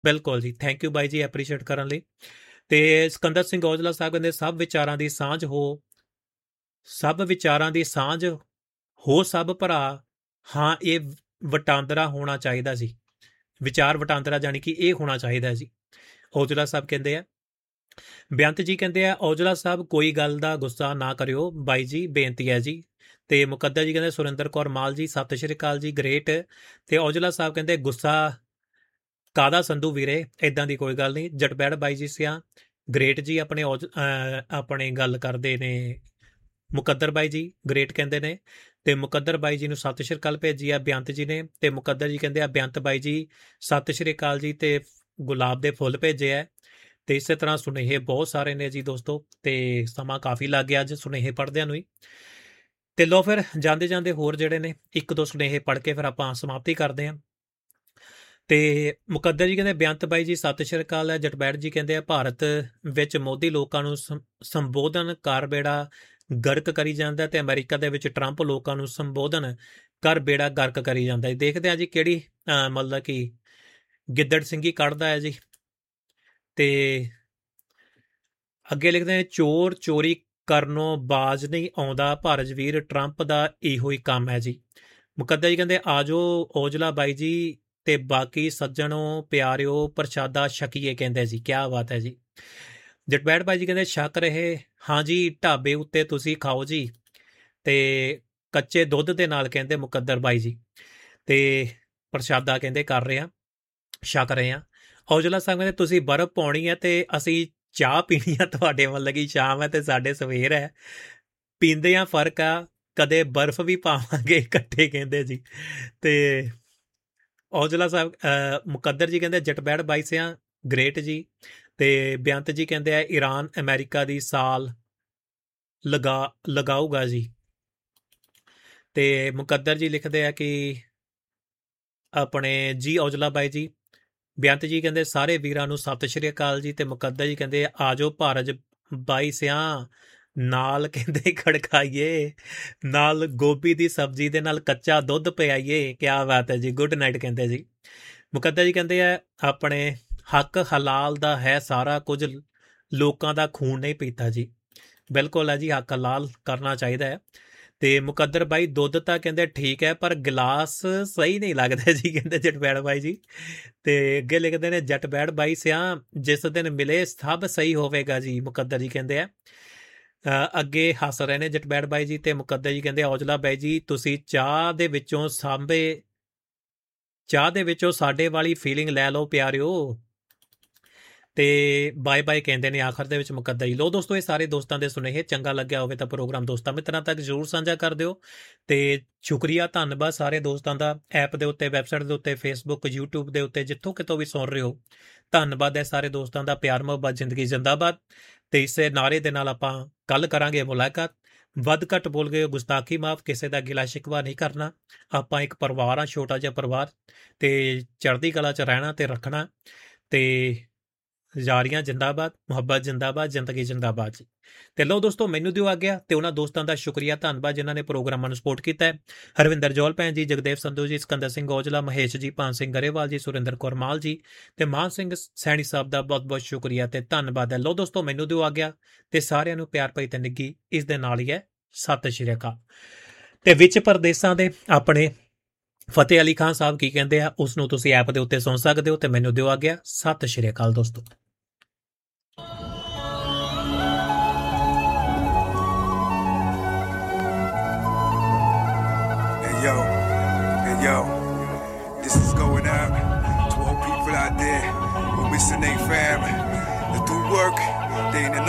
ਬਿਲਕੁਲ ਜੀ, thank you ਬਾਈ ਜੀ ਐਪਰੀਸ਼ੀਏਟ ਕਰਨ ਲਈ। ਤੇ ਸਿਕੰਦਰ ਸਿੰਘ ਔਜਲਾ ਸਾਹਿਬ ਕਹਿੰਦੇ ਸਭ ਵਿਚਾਰਾਂ ਦੀ ਸਾਂਝ ਹੋ ਸਭ ਭਰਾ। ਹਾਂ, ਇਹ ਵਟਾਂਦਰਾ ਹੋਣਾ ਚਾਹੀਦਾ ਸੀ। ਵਿਚਾਰ ਵਟਾਂਦਰਾ ਜਾਣੀ ਕਿ ਇਹ ਹੋਣਾ ਚਾਹੀਦਾ ਜੀ। ਔਜਲਾ ਸਾਹਿਬ ਕਹਿੰਦੇ ਆ। ਬੇਅੰਤ ਜੀ ਕਹਿੰਦੇ ਆ ਔਜਲਾ ਸਾਹਿਬ ਕੋਈ ਗੱਲ ਦਾ ਗੁੱਸਾ ਨਾ ਕਰਿਓ ਬਾਈ ਜੀ, ਬੇਨਤੀ ਹੈ ਜੀ। ਤੇ ਮੁਕੱਦਰ ਜੀ ਕਹਿੰਦੇ ਸੁਰਿੰਦਰ ਕੌਰ ਮਾਲ ਜੀ ਸਤਿ ਸ਼੍ਰੀ ਅਕਾਲ ਜੀ, ਗ੍ਰੇਟ। ਤੇ ਔਜਲਾ ਸਾਹਿਬ ਕਹਿੰਦੇ ਗੁੱਸਾ ਕਾਦਾ ਸੰਧੂ ਵੀਰੇ, ਇਦਾਂ ਦੀ ਕੋਈ ਗੱਲ ਨਹੀਂ। ਜਟਬੈੜ ਬਾਈ ਜੀ ਸਿਆ ਗ੍ਰੇਟ ਜੀ, ਆਪਣੇ ਗੱਲ ਕਰਦੇ ਨੇ ਮੁਕੱਦਰ ਬਾਈ ਜੀ, ਗ੍ਰੇਟ ਕਹਿੰਦੇ ਨੇ। ਤੇ ਮੁਕੱਦਰ ਬਾਈ ਜੀ ਨੂੰ ਸਤਿ ਸ਼੍ਰੀ ਅਕਾਲ ਭੇਜੀ ਆ ਬੇਅੰਤ ਜੀ ਨੇ। ਤੇ ਮੁਕੱਦਰ ਜੀ ਕਹਿੰਦੇ ਆ ਬੇਅੰਤ ਬਾਈ ਜੀ ਸਤਿ ਸ਼੍ਰੀ ਅਕਾਲ ਜੀ, ਤੇ ਗੁਲਾਬ ਦੇ ਫੁੱਲ ਭੇਜੇ ਆ। ਤੇ ਇਸੇ ਤਰ੍ਹਾਂ ਸੁਨੇਹੇ ਬਹੁਤ ਸਾਰੇ ਨੇ ਜੀ ਦੋਸਤੋ, ਤੇ ਸਮਾਂ ਕਾਫੀ ਲੱਗ ਗਿਆ ਅੱਜ ਸੁਨੇਹੇ ਪੜ੍ਹਦਿਆਂ ਨੂੰ ਹੀ। ਤੇ ਲੋ ਫਿਰ ਜਾਂਦੇ ਜਾਂਦੇ ਹੋਰ ਜਿਹੜੇ ਨੇ ਇੱਕ ਦੋ ਸੁਨੇਹੇ ਪੜ੍ਹ ਕੇ ਫਿਰ ਆਪਾਂ ਸਮਾਪਤੀ ਕਰਦੇ ਹਾਂ। ਤੇ ਮੁਕੱਦਰ ਜੀ ਕਹਿੰਦੇ ਬੇਅੰਤ ਬਾਈ ਜੀ ਸਤਿ ਸ਼੍ਰੀ ਅਕਾਲ ਹੈ। ਜਟਬੈੜ ਜੀ ਕਹਿੰਦੇ ਆ ਭਾਰਤ ਵਿੱਚ ਮੋਦੀ ਲੋਕਾਂ ਨੂੰ ਸੰਬੋਧਨ ਕਰ ਬੇੜਾ ਗਰਕ ਕਰੀ ਜਾਂਦਾ, ਤੇ ਅਮਰੀਕਾ ਦੇ ਵਿੱਚ ਟਰੰਪ ਲੋਕਾਂ ਨੂੰ ਸੰਬੋਧਨ ਕਰ ਬੇੜਾ ਗਰਕ ਕਰੀ ਜਾਂਦਾ। ਦੇਖਦੇ ਆ ਜੀ ਕਿਹੜੀ ਮਤਲਬ ਕਿ ਗਿੱਦੜ ਸਿੰਘੀ ਕੱਢਦਾ ਹੈ ਜੀ। ਤੇ ਅੱਗੇ ਲਿਖਦੇ ਨੇ ਚੋਰ ਚੋਰੀ ਕਰਨੋਂ ਬਾਜ ਨਹੀਂ ਆਉਂਦਾ, ਭਾਰਜਵੀਰ ਟਰੰਪ ਦਾ ਇਹੋ ਹੀ ਕੰਮ ਹੈ ਜੀ। ਮੁਕੱਦਰ ਜੀ ਕਹਿੰਦੇ ਆਜੋ ਔਜਲਾ ਬਾਈ ਜੀ ਤੇ ਬਾਕੀ ਸੱਜਣੋ ਪਿਆਰਿਓ ਪ੍ਰਸ਼ਾਦਾ ਛਕੀਏ, ਕਹਿੰਦੇ ਜੀ। ਕਿਆ ਬਾਤ ਹੈ ਜੀ। ਜਟਬੈੜ ਬਾਈ ਜੀ ਕਹਿੰਦੇ ਛਕ ਰਹੇ ਹਾਂ ਜੀ, ਢਾਬੇ ਉੱਤੇ ਤੁਸੀਂ ਖਾਓ ਜੀ, ਤੇ ਕੱਚੇ ਦੁੱਧ ਦੇ ਨਾਲ, ਕਹਿੰਦੇ ਮੁਕੱਦਰ ਬਾਈ ਜੀ। ਤੇ ਪ੍ਰਸ਼ਾਦਾ ਕਹਿੰਦੇ ਕਰ ਰਹੇ ਆ, ਛਕ ਰਹੇ ਆ। ਔਜਲਾ ਸਾਹਿਬ ਕਹਿੰਦੇ ਤੁਸੀਂ ਬਰਫ਼ ਪਾਉਣੀ ਹੈ ਤੇ ਅਸੀਂ ਚਾਹ ਪੀਣੀ ਆ, ਤੁਹਾਡੇ ਵੱਲ ਕੀ ਸ਼ਾਮ ਹੈ ਤੇ ਸਾਡੇ ਸਵੇਰ ਹੈ, ਪੀਂਦੇ ਆ ਫਰਕ ਆ, ਕਦੇ ਬਰਫ਼ ਵੀ ਪਾਵਾਂਗੇ ਇਕੱਠੇ, ਕਹਿੰਦੇ ਜੀ। ਤੇ ਔਜਲਾ ਸਾਹਿਬ ਮੁਕੱਦਰ ਜੀ ਕਹਿੰਦੇ ਜਟਬੈੜ ਬਾਈ ਸਿਆ ਗ੍ਰੇਟ ਜੀ। ਤੇ ਬੇਅੰਤ ਜੀ ਕਹਿੰਦੇ ਆ ਈਰਾਨ ਅਮਰੀਕਾ ਦੀ ਸਾਲ ਲਗਾਊਗਾ ਜੀ। ਤੇ ਮੁਕੱਦਰ ਜੀ ਲਿਖਦੇ ਆ ਕਿ ਆਪਣੇ ਜੀ ਔਜਲਾ ਬਾਈ ਜੀ। ਬੇਅੰਤ ਜੀ ਕਹਿੰਦੇ ਸਾਰੇ ਵੀਰਾਂ ਨੂੰ ਸਤਿ ਸ਼੍ਰੀ ਅਕਾਲ ਜੀ। ਤੇ ਮੁਕੱਦਰ ਜੀ ਕਹਿੰਦੇ ਆਜੋ ਭਾਰਜ ਬਾਈ ਸਿਆ ਨਾਲ, ਕਹਿੰਦੇ ਖੜਕਾਈਏ, ਨਾਲ ਗੋਭੀ ਦੀ ਸਬਜ਼ੀ ਦੇ ਨਾਲ ਕੱਚਾ ਦੁੱਧ ਪਿਆਈਏ। ਕਿਆ ਬਾਤ ਹੈ ਜੀ, ਗੁੱਡ ਨਾਈਟ, ਕਹਿੰਦੇ ਜੀ। ਮੁਕੱਦਰ ਜੀ ਕਹਿੰਦੇ ਆ ਆਪਣੇ ਹੱਕ ਹਲਾਲ ਦਾ ਹੈ ਸਾਰਾ ਕੁਝ, ਲੋਕਾਂ ਦਾ ਖੂਨ ਨਹੀਂ ਪੀਤਾ ਜੀ। ਬਿਲਕੁਲ ਹੈ ਜੀ, ਹੱਕ ਹਲਾਲ ਕਰਨਾ ਚਾਹੀਦਾ ਹੈ। ਤੇ ਮੁਕੱਦਰ ਬਾਈ ਦੁੱਧ ਤਾਂ ਕਹਿੰਦੇ ਠੀਕ ਹੈ ਪਰ ਗਿਲਾਸ ਸਹੀ ਨਹੀਂ ਲੱਗਦਾ ਜੀ, ਕਹਿੰਦੇ ਜਟਬੈੜ ਬਾਈ ਜੀ। ਤੇ ਅੱਗੇ ਲਿਖਦੇ ਨੇ ਜਟਬੈੜ ਬਾਈ ਸਿਆ ਜਿਸ ਦਿਨ ਮਿਲੇ ਸਭ ਸਹੀ ਹੋਵੇਗਾ ਜੀ, ਮੁਕੱਦਰ ਜੀ ਕਹਿੰਦੇ ਆ। ਅੱਗੇ ਹੱਸ ਰਹੇ ਨੇ ਜਟਬੈੜ ਬਾਈ ਜੀ। ਤੇ ਮੁਕੱਦਰ ਜੀ ਕਹਿੰਦੇ ਔਜਲਾ ਬਾਈ ਜੀ ਤੁਸੀਂ ਚਾਹ ਦੇ ਵਿੱਚੋਂ ਸਾਡੇ ਵਾਲੀ ਫੀਲਿੰਗ ਲੈ ਲਓ ਪਿਆਰਿਓ। ਤੇ ਬਾਏ ਬਾਏ ਕਹਿੰਦੇ ਨੇ ਆਖਰ ਦੇ ਵਿੱਚ ਮੁਕੱਦਰ ਜੀ। ਲੋ ਦੋਸਤੋ, ਇਹ ਸਾਰੇ ਦੋਸਤਾਂ ਦੇ ਸੁਨੇਹੇ। ਚੰਗਾ ਲੱਗਿਆ ਹੋਵੇ ਤਾਂ ਪ੍ਰੋਗਰਾਮ ਦੋਸਤਾਂ ਮਿੱਤਰਾਂ ਤੱਕ ਜ਼ਰੂਰ ਸਾਂਝਾ ਕਰ ਦਿਓ। ਤੇ ਸ਼ੁਕਰੀਆ, ਧੰਨਵਾਦ ਸਾਰੇ ਦੋਸਤਾਂ ਦਾ। ਐਪ ਦੇ ਉੱਤੇ, ਵੈਬਸਾਈਟ ਦੇ ਉੱਤੇ, ਫੇਸਬੁੱਕ, YouTube ਦੇ ਉੱਤੇ ਜਿੱਥੋਂ ਕਿਤੋਂ ਵੀ ਸੁਣ ਰਹੇ ਹੋ, ਧੰਨਵਾਦ ਹੈ ਸਾਰੇ ਦੋਸਤਾਂ ਦਾ। ਪਿਆਰ ਮੁਹੱਬਤ, ਜ਼ਿੰਦਗੀ ਜ਼ਿੰਦਾਬਾਦ। ਤੇ ਇਸੇ ਨਾਰੇ ਦੇ ਨਾਲ ਆਪਾਂ ਕੱਲ ਕਰਾਂਗੇ ਮੁਲਾਕਾਤ। ਵੱਧ ਘੱਟ ਬੋਲ ਗਏ ਗੁਸਤਾਖੀ ਮਾਫ, ਕਿਸੇ ਦਾ ਗਿਲਾ ਸ਼ਿਕਵਾ ਨਹੀਂ ਕਰਨਾ। ਆਪਾਂ ਇੱਕ ਪਰਿਵਾਰ ਆ, ਛੋਟਾ ਜਿਹਾ ਪਰਿਵਾਰ, ਤੇ ਚੜ੍ਹਦੀ ਕਲਾ 'ਚ ਰਹਿਣਾ ਤੇ ਰੱਖਣਾ। ਤੇ ਯਾਰੀਆਂ ਜਿੰਦਾਬਾਦ, ਮੁਹੱਬਤ ਜਿੰਦਾਬਾਦ, ਜ਼ਿੰਦਗੀ ਜਿੰਦਾਬਾਦ ਜੀ। ਤੇ ਲਓ ਦੋਸਤੋ, ਮੈਨੂੰ ਦਿਓ ਆ ਗਿਆ ਤੇ ਉਹਨਾਂ ਦੋਸਤਾਂ ਦਾ ਸ਼ੁਕਰੀਆ, ਧੰਨਵਾਦ ਜਿਨ੍ਹਾਂ ਨੇ ਪ੍ਰੋਗਰਾਮਾਂ ਨੂੰ ਸਪੋਰਟ ਕੀਤਾ ਹੈ। ਹਰਵਿੰਦਰ ਜੌਲ ਭੈਣ ਜੀ, ਜਗਦੇਵ ਸੰਧੂ ਜੀ, ਸਿਕੰਦਰ ਸਿੰਘ ਔਜਲਾ, ਮਹੇਸ਼ ਜੀ, ਭਾਨ ਸਿੰਘ ਗਰੇਵਾਲ ਜੀ, ਸੁਰਿੰਦਰ ਕੌਰ ਮਾਲ ਜੀ, ਤੇ ਮਾਨ ਸਿੰਘ ਸੈਣੀ ਸਾਹਿਬ ਦਾ ਬਹੁਤ ਬਹੁਤ ਸ਼ੁਕਰੀਆ ਤੇ ਧੰਨਵਾਦ ਹੈ। ਲਓ ਦੋਸਤੋ, ਮੈਨੂੰ ਦਿਓ ਆ ਗਿਆ ਤੇ ਸਾਰਿਆਂ ਨੂੰ ਪਿਆਰ ਭਰੀ ਤੇ ਨਿੱਘੀ ਇਸ ਦੇ ਨਾਲ ਹੀ ਹੈ ਸਤਿ ਸ਼੍ਰੀ ਅਕਾਲ। ਤੇ ਵਿੱਚ ਪ੍ਰਦੇਸਾਂ ਦੇ ਆਪਣੇ ਫਤਿਹ ਅਲੀ ਖਾਨ ਸਾਹਿਬ ਕੀ ਕਹਿੰਦੇ ਆ, ਉਸ ਨੂੰ ਤੁਸੀਂ ਐਪ ਦੇ ਉੱਤੇ ਸੁਣ ਸਕਦੇ ਹੋ। ਤੇ ਮੈਨੂੰ ਦਿਓ ਆ ਗਿਆ, ਸਤਿ ਸ਼੍ਰੀ ਅਕਾਲ ਦੋਸਤੋ। Yo, this is going out to all people out there who missing their family. They do work, they in